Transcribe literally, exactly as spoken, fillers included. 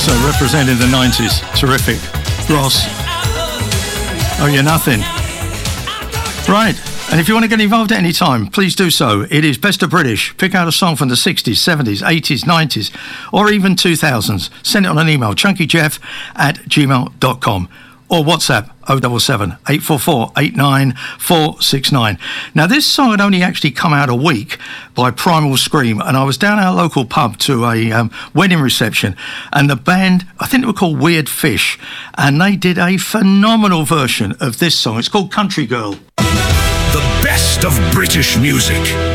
So representing the nineties. Terrific. Ross. Oh, you're nothing. Right. And if you want to get involved at any time, please do so. It is Best of British. Pick out a song from the sixties, seventies, eighties, nineties, or even two thousands. Send it on an email, chunkyjeff at gmail dot com. Or WhatsApp oh seven seven, eight four four, eight nine four six nine. Now, this song had only actually come out a week by Primal Scream, and I was down at our local pub to a um, wedding reception, and the band, I think they were called Weird Fish, and they did a phenomenal version of this song. It's called Country Girl. The best of British music.